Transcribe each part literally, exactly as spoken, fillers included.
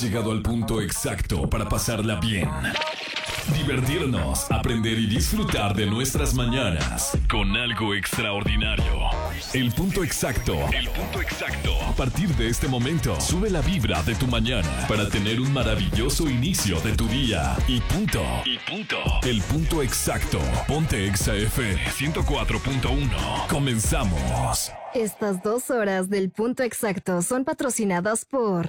llegado al punto exacto para pasarla bien, divertirnos, aprender y disfrutar de nuestras mañanas con algo extraordinario. El punto exacto. El punto exacto. A partir de este momento, sube la vibra de tu mañana para tener un maravilloso inicio de tu día. Y punto. Y punto. El punto exacto. Ponte Exa F ciento cuatro punto uno. Comenzamos. Estas dos horas del punto exacto son patrocinadas por...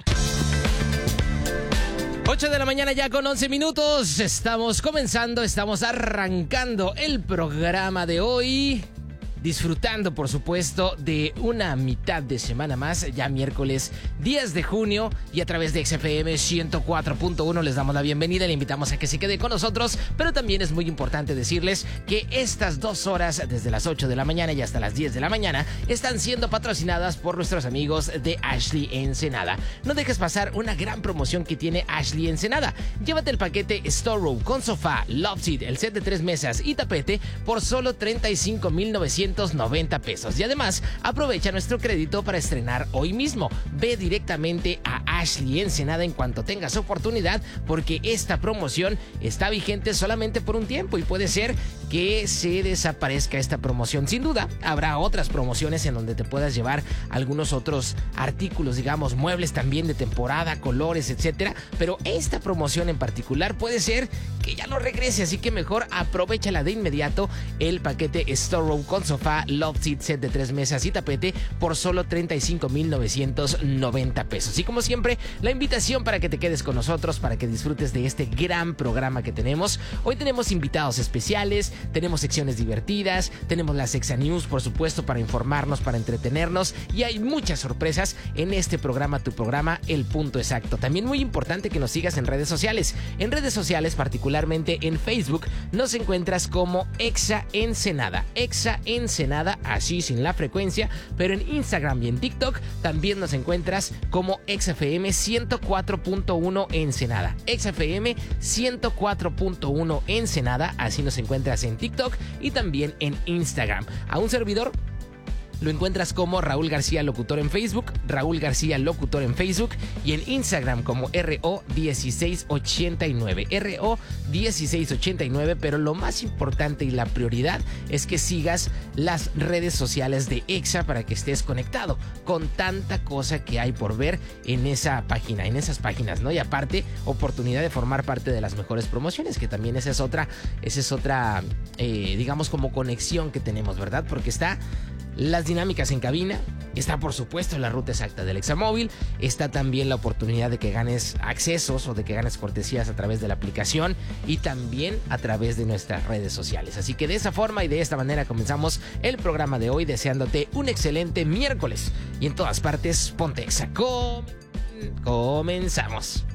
ocho de la mañana ya con once minutos. Estamos comenzando, estamos arrancando el programa de hoy. Disfrutando, por supuesto, de una mitad de semana más, ya miércoles diez de junio, y a través de X F M ciento cuatro punto uno les damos la bienvenida, le invitamos a que se quede con nosotros, pero también es muy importante decirles que estas dos horas, desde las ocho de la mañana y hasta las diez de la mañana, están siendo patrocinadas por nuestros amigos de Ashley Ensenada. No dejes pasar una gran promoción que tiene Ashley Ensenada. Llévate el paquete Storeroom con sofá, Love Seat, el set de tres mesas y tapete por solo treinta y cinco mil novecientos noventa pesos. Y además, aprovecha nuestro crédito para estrenar hoy mismo. Ve directamente a Ashley Ensenada en cuanto tengas oportunidad, porque esta promoción está vigente solamente por un tiempo y puede ser que se desaparezca esta promoción. Sin duda, habrá otras promociones en donde te puedas llevar algunos otros artículos, digamos, muebles también de temporada, colores, etcétera. Pero esta promoción en particular puede ser que ya no regrese, así que mejor aprovechala de inmediato. El paquete Storeroom con sofá, Love Seat, set de tres mesas y tapete por solo treinta y cinco mil novecientos noventa pesos. Y como siempre, la invitación para que te quedes con nosotros, para que disfrutes de este gran programa que tenemos. Hoy tenemos invitados especiales, tenemos secciones divertidas, tenemos las Exa News, por supuesto, para informarnos, para entretenernos, y hay muchas sorpresas en este programa, tu programa, El Punto Exacto. También muy importante que nos sigas en redes sociales. En redes sociales, particularmente en Facebook, nos encuentras como Exa Ensenada. Exa Ensenada, así sin la frecuencia, pero en Instagram y en TikTok también nos encuentras como X F M ciento cuatro punto uno Ensenada. X F M ciento cuatro punto uno Ensenada, así nos encuentras en TikTok y también en Instagram. A un servidor lo encuentras como Raúl García Locutor en Facebook, Raúl García Locutor en Facebook, y en Instagram como R O dieciséis ochenta y nueve, R O dieciséis ochenta y nueve, pero lo más importante y la prioridad es que sigas las redes sociales de Exa para que estés conectado con tanta cosa que hay por ver en esa página, en esas páginas, ¿no? Y aparte, oportunidad de formar parte de las mejores promociones, que también esa es otra, esa es otra, eh, digamos, como conexión que tenemos, ¿verdad? Porque está las dinámicas en cabina, está por supuesto la ruta exacta del Examóvil, está también la oportunidad de que ganes accesos o de que ganes cortesías a través de la aplicación y también a través de nuestras redes sociales. Así que de esa forma y de esta manera comenzamos el programa de hoy, deseándote un excelente miércoles, y en todas partes ponte Exa. Com- comenzamos.